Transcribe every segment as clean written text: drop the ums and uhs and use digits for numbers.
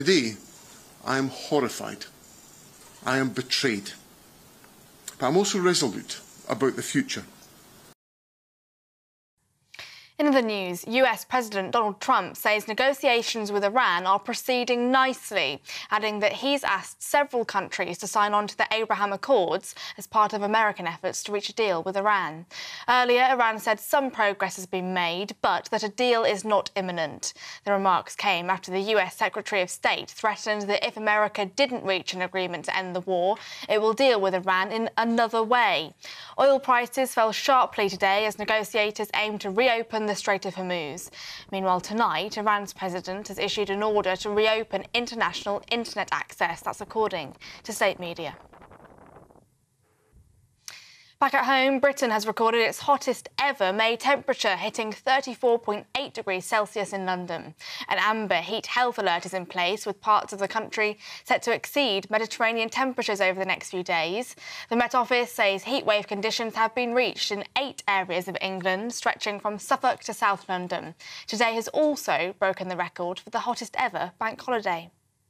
Today, I am horrified. I am betrayed. But I'm also resolute about the future. In other news, US President Donald Trump says negotiations with Iran are proceeding nicely, adding that he's asked several countries to sign on to the Abraham Accords as part of American efforts to reach a deal with Iran. Earlier, Iran said some progress has been made, but that a deal is not imminent. The remarks came after the US Secretary of State threatened that if America didn't reach an agreement to end the war, it will deal with Iran in another way. Oil prices fell sharply today as negotiators aim to reopen the Strait of Hormuz. Meanwhile, tonight, Iran's president has issued an order to reopen international internet access. That's according to state media. Back at home, Britain has recorded its hottest ever May temperature, hitting 34.8 degrees Celsius in London. An amber heat health alert is in place, with parts of the country set to exceed Mediterranean temperatures over the next few days. The Met Office says heatwave conditions have been reached in 8 areas of England, stretching from Suffolk to South London. Today has also broken the record for the hottest ever bank holiday.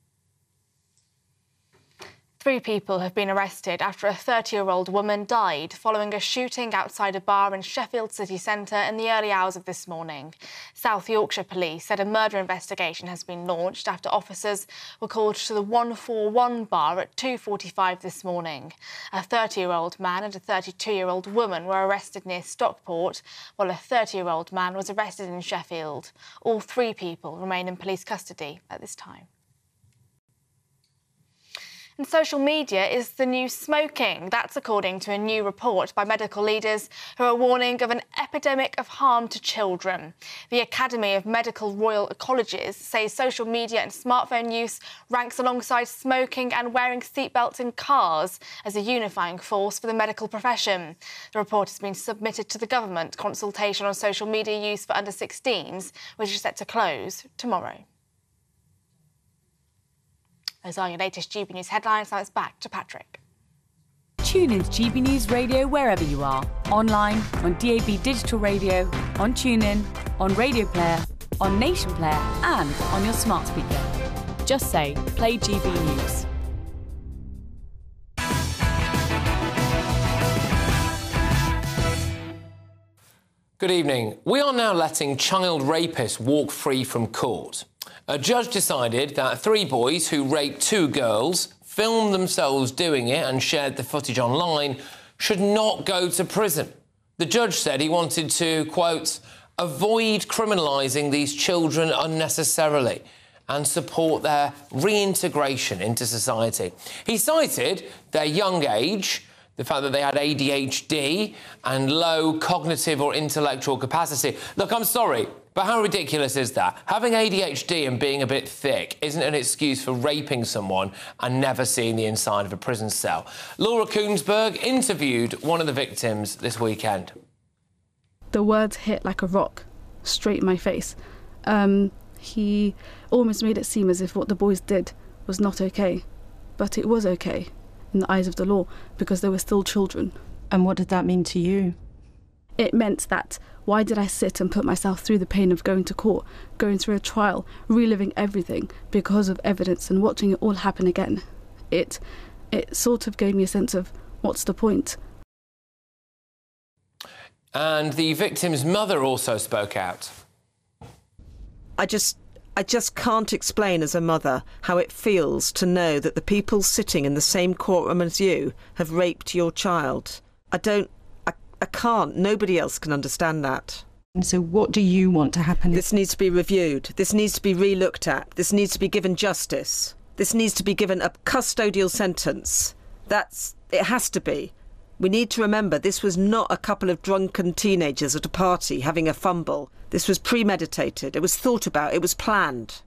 3 people have been arrested after a 30-year-old woman died following a shooting outside a bar in Sheffield city centre in the early hours of this morning. South Yorkshire Police said a murder investigation has been launched after officers were called to the 141 bar at 2:45 this morning. A 30-year-old man and a 32-year-old woman were arrested near Stockport, while a 30-year-old man was arrested in Sheffield. All 3 people remain in police custody at this time. And social media is the new smoking. That's according to a new report by medical leaders who are warning of an epidemic of harm to children. The Academy of Medical Royal Ecologists says social media and smartphone use ranks alongside smoking and wearing seatbelts in cars as a unifying force for the medical profession. The report has been submitted to the government consultation on social media use for under 16s, which is set to close tomorrow. Those are your latest GB News headlines. Now it's back to Patrick. Tune into GB News Radio wherever you are. Online, on DAB digital radio, on TuneIn, on Radio Player, on Nation Player and on your smart speaker. Just say, play GB News. Good evening. We are now letting child rapists walk free from court. A judge decided that 3 boys who raped 2 girls, filmed themselves doing it and shared the footage online should not go to prison. The judge said he wanted to, quote, avoid criminalising these children unnecessarily and support their reintegration into society. He cited their young age, the fact that they had ADHD and low cognitive or intellectual capacity. Look, I'm sorry, but how ridiculous is that? Having ADHD and being a bit thick isn't an excuse for raping someone and never seeing the inside of a prison cell. Laura Koonsberg interviewed one of the victims this weekend. The words hit like a rock, straight in my face. He almost made it seem as if what the boys did was not okay, but it was okay in the eyes of the law because they were still children. And what did that mean to you? It meant that why did I sit and put myself through the pain of going to court, going through a trial, reliving everything because of evidence and watching it all happen again? It sort of gave me a sense of what's the point? And the victim's mother also spoke out. I just can't explain as a mother how it feels to know that the people sitting in the same courtroom as you have raped your child. I can't. Nobody else can understand that. And so what do you want to happen? This needs to be reviewed. This needs to be re-looked at. This needs to be given justice. This needs to be given a custodial sentence. It has to be. We need to remember this was not a couple of drunken teenagers at a party having a fumble. This was premeditated. It was thought about. It was planned.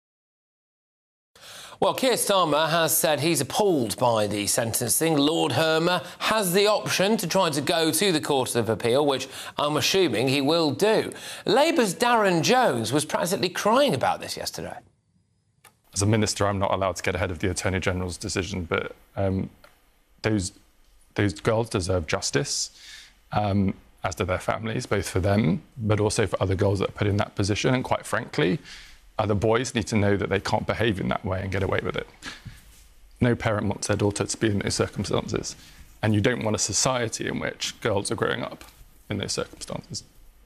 Well, Keir Starmer has said he's appalled by the sentencing. Lord Hermer has the option to try to go to the Court of Appeal, which I'm assuming he will do. Labour's Darren Jones was practically crying about this yesterday. As a minister, I'm not allowed to get ahead of the Attorney General's decision, but those girls deserve justice, as do their families, both for them, but also for other girls that are put in that position. And quite frankly, Other boys need to know that they can't behave in that way and get away with it. No parent wants their daughter to be in those circumstances. And you don't want a society in which girls are growing up in those circumstances.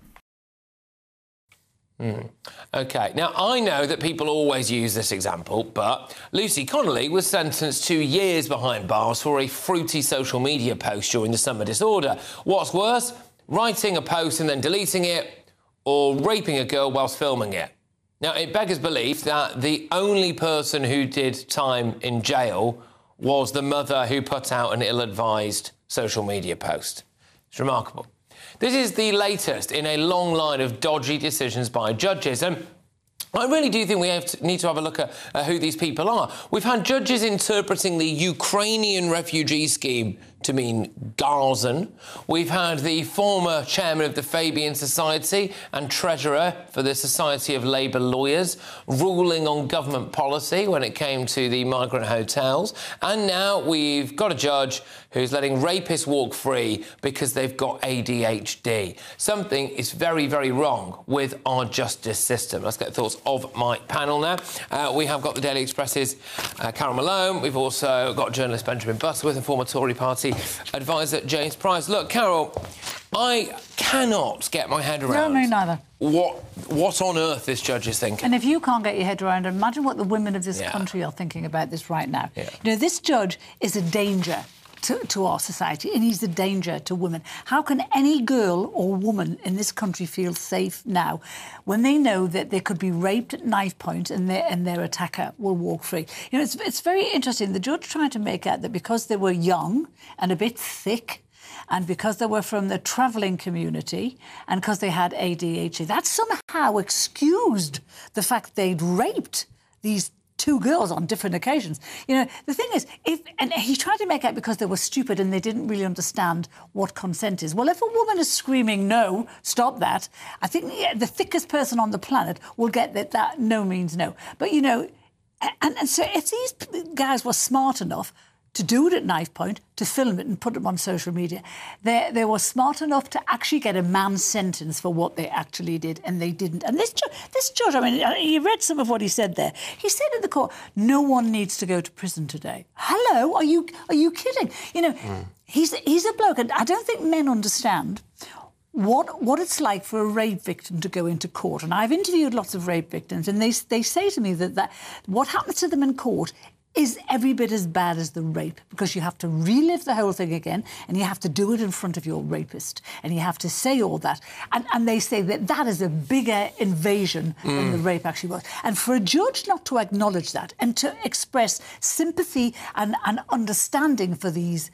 OK, now I know that people always use this example, but Lucy Connolly was sentenced to years behind bars for a fruity social media post during the summer disorder. What's worse, writing a post and then deleting it, or raping a girl whilst filming it? Now, it beggars belief that the only person who did time in jail was the mother who put out an ill-advised social media post. It's remarkable. This is the latest in a long line of dodgy decisions by judges, and I really do think we need to have a look at who these people are. We've had judges interpreting the Ukrainian refugee scheme to mean Gazan. We've had the former chairman of the Fabian Society and treasurer for the Society of Labour Lawyers ruling on government policy when it came to the migrant hotels. And now we've got a judge who's letting rapists walk free because they've got ADHD. Something is very, very wrong with our justice system. Let's get the thoughts of my panel now. We have got the Daily Express's Carol Malone. We've also got journalist Benjamin Butterworth and former Tory party advisor James Price. Look, Carol, I cannot get my head around... No, me neither. What on earth this judge is thinking. And if you can't get your head around it, imagine what the women of this country are thinking about this right now. Yeah. You know, this judge is a danger to our society, and he's a danger to women. How can any girl or woman in this country feel safe now when they know that they could be raped at knife point and their attacker will walk free? You know, it's very interesting. The judge tried to make out that because they were young and a bit thick, and because they were from the travelling community, and because they had ADHD, that somehow excused the fact they'd raped these two girls on different occasions. You know, the thing is, and he tried to make out because they were stupid and they didn't really understand what consent is. Well, if a woman is screaming, no, stop that, I think the thickest person on the planet will get that no means no. But, you know, and so if these guys were smart enough to do it at knife point, to film it and put it on social media, they were smart enough to actually get a man sentence for what they actually did, and they didn't. And this judge, I mean, you read some of what he said there. He said in the court, no one needs to go to prison today. Hello, are you kidding? You know, he's a bloke, and I don't think men understand what it's like for a rape victim to go into court. And I've interviewed lots of rape victims, and they say to me that what happens to them in court is every bit as bad as the rape, because you have to relive the whole thing again, and you have to do it in front of your rapist, and you have to say all that. And they say that is a bigger invasion than the rape actually was. And for a judge not to acknowledge that and to express sympathy and understanding for these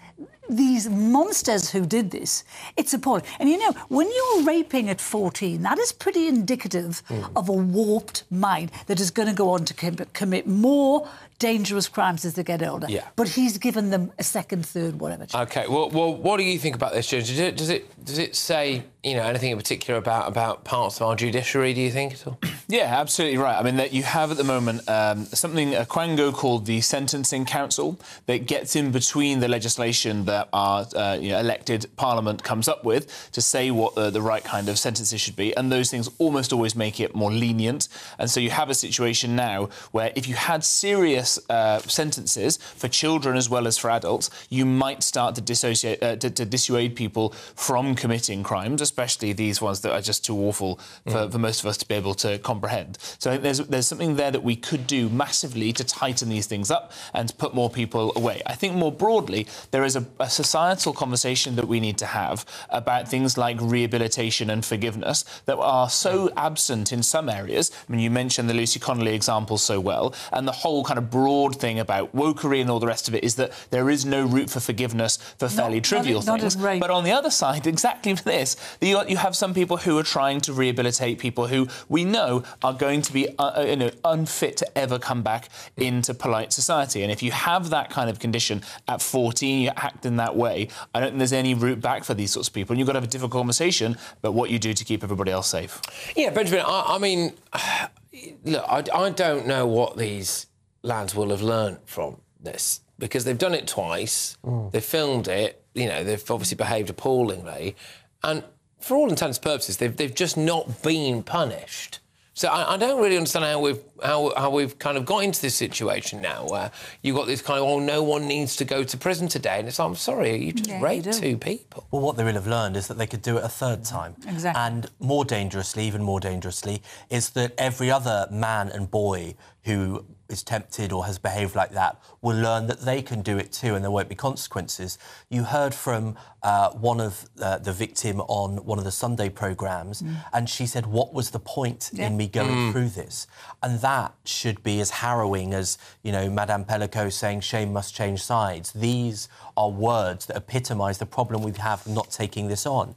monsters who did this, it's appalling. And, you know, when you're raping at 14, that is pretty indicative of a warped mind that is going to go on to commit more dangerous crimes as they get older. Yeah. But he's given them a second, third, whatever. OK, well, what do you think about this, Judge? Does it say, you know, anything in particular about parts of our judiciary, do you think, at all? Yeah, absolutely right. I mean, that you have at the moment something, a quango called the Sentencing Council, that gets in between the legislation that our elected Parliament comes up with to say what the right kind of sentences should be, and those things almost always make it more lenient. And so you have a situation now where if you had serious sentences for children as well as for adults, you might start to dissuade people from committing crimes, especially these ones that are just too awful for most of us to be able to comprehend. So I think there's something there that we could do massively to tighten these things up and to put more people away. I think more broadly, there is a societal conversation that we need to have about things like rehabilitation and forgiveness that are so absent in some areas. I mean, you mentioned the Lucy Connolly example so well, and the whole kind of broad thing about wokery and all the rest of it is that there is no route for forgiveness for fairly trivial things. But on the other side, exactly for this, you have some people who are trying to rehabilitate people who we know are going to be unfit to ever come back into polite society. And if you have that kind of condition at 14, you act in that way, I don't think there's any route back for these sorts of people. And you've got to have a difficult conversation about what you do to keep everybody else safe. Yeah, Benjamin, I mean, look, I don't know what these lads will have learned from this, because they've done it twice, they've filmed it, you know, they've obviously behaved appallingly, and for all intents and purposes, they've just not been punished. So I don't really understand how we've kind of got into this situation now, where you've got this kind of, oh, no one needs to go to prison today, and it's, I'm sorry, you just raped 2 people. Well, what they will have learned is that they could do it a third time. Exactly. And more dangerously, even more dangerously, is that every other man and boy who is tempted or has behaved like that will learn that they can do it too, and there won't be consequences. You heard from one of the victim on one of the Sunday programmes, and she said, what was the point in me going through this? And that should be as harrowing as, you know, Madame Pellicoat saying shame must change sides. These are words that epitomise the problem we have not taking this on.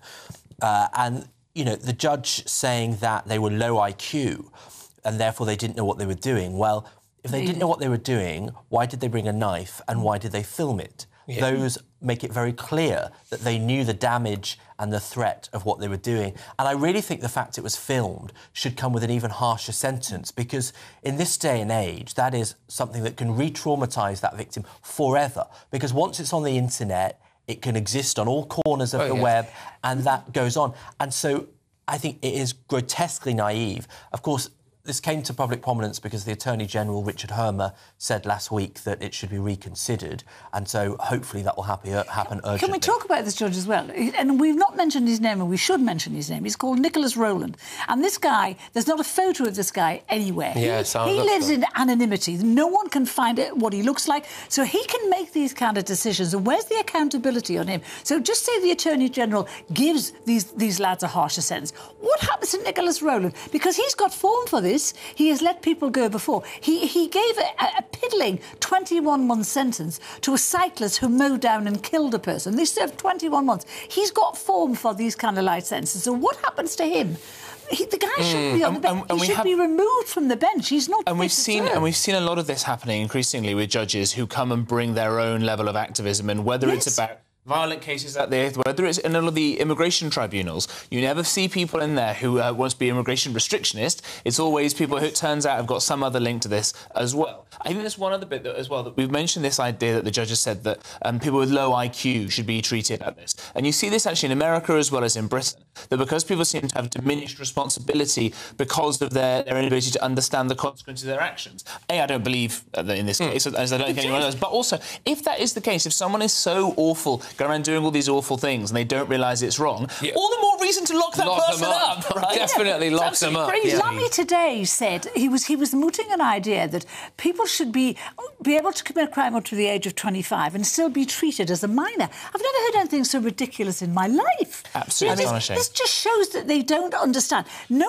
And, you know, the judge saying that they were low IQ and therefore they didn't know what they were doing. Well, if they didn't know what they were doing, why did they bring a knife and why did they film it? Yeah. Those make it very clear that they knew the damage and the threat of what they were doing. And I really think the fact it was filmed should come with an even harsher sentence, because in this day and age, that is something that can re-traumatise that victim forever. Because once it's on the internet, it can exist on all corners of the web, and that goes on. And so I think it is grotesquely naive. Of course, this came to public prominence because the Attorney-General, Richard Hermer, said last week that it should be reconsidered, and so hopefully that will happen urgently. Can we talk about this judge as well? And we've not mentioned his name, and we should mention his name. He's called Nicholas Rowland. And this guy, there's not a photo of this guy anywhere. Yes, he lives in anonymity. No one can find what he looks like, so he can make these kind of decisions. And where's the accountability on him? So just say the Attorney-General gives these lads a harsher sentence. What happens to Nicholas Rowland? Because he's got form for this. He has let people go before. He gave a piddling 21-month sentence to a cyclist who mowed down and killed a person. They served 21 months. He's got form for these kind of light sentences. So what happens to him? The guy shouldn't be on the bench. He should be removed from the bench. He's not. And we've seen a lot of this happening increasingly with judges who come and bring their own level of activism, and whether it's about violent cases out there, whether it's in all of the immigration tribunals, you never see people in there who want to be immigration restrictionist. It's always people who, it turns out, have got some other link to this as well. I think there's one other bit as well, that we've mentioned this idea that the judges said that people with low IQ should be treated like this. And you see this actually in America as well as in Britain, that because people seem to have diminished responsibility because of their inability to understand the consequences of their actions. I don't believe that in this case, as I don't think anyone does. But also, if that is the case, if someone is so awful, going around doing all these awful things and they don't realise it's wrong, all the more reason to lock that person up, right? Definitely lock them up. Lammy today said he was mooting an idea that people should be able to commit a crime up to the age of 25 and still be treated as a minor. I've never heard anything so ridiculous in my life. Absolutely astonishing. This just shows that they don't understand. No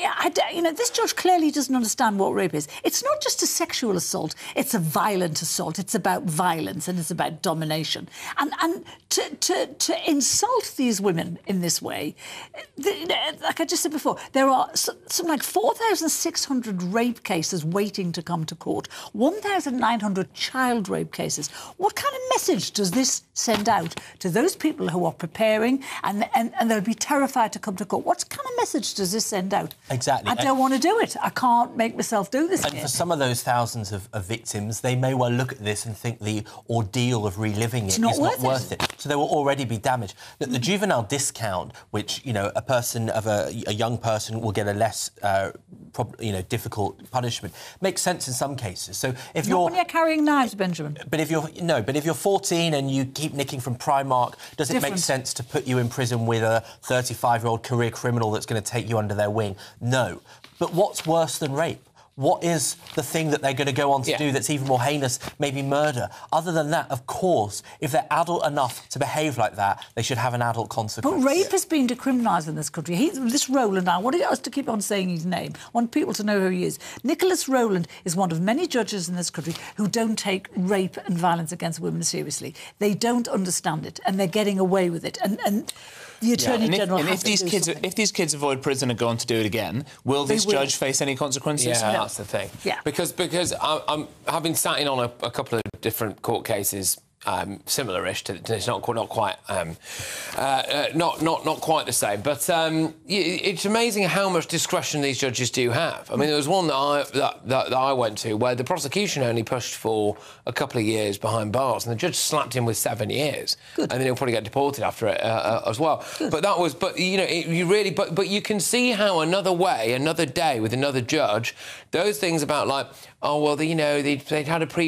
one, this judge clearly doesn't understand what rape is. It's not just a sexual assault; it's a violent assault. It's about violence and it's about domination. And to insult these women in this way, like I just said before, there are something like 4,600 rape cases waiting to come to court, 1,900 child rape cases. What kind of message does this send out to those people who are preparing and they'll be terrified to come to court? What kind of message does this send out? Exactly. I don't want to do it. I can't make myself do this again. And for some of those thousands of victims, they may well look at this and think the ordeal of reliving it is not worth it. So there will already be damage. The juvenile discount, which, you know, a person of a young person will get a less, difficult punishment, makes sense in some cases. So if not when you're carrying knives, Benjamin. But if you're 14 and you keep nicking from Primark, does it make sense to put you in prison with a 35-year-old career criminal that's going to take you under their wing? No. But what's worse than rape? What is the thing that they're going to go on to do that's even more heinous, maybe murder? Other than that, of course, if they're adult enough to behave like that, they should have an adult consequence. But rape has been decriminalised in this country. This Rowland now, what do you have to keep on saying his name? I want people to know who he is. Nicholas Rowland is one of many judges in this country who don't take rape and violence against women seriously. They don't understand it, and they're getting away with it. And the Attorney-General has to do something. If these kids avoid prison and go on to do it again, will this judge face any consequences? Yeah, that's the thing. Yeah. Because I'm having sat in on a couple of different court cases similar-ish to it's not quite not quite the same. But it's amazing how much discretion these judges do have. I mean, there was one that I went to where the prosecution only pushed for a couple of years behind bars, and the judge slapped him with 7 years. Good. And then he'll probably get deported after it as well. Good. But you can see how another day with another judge, those things about like, oh well, they'd had a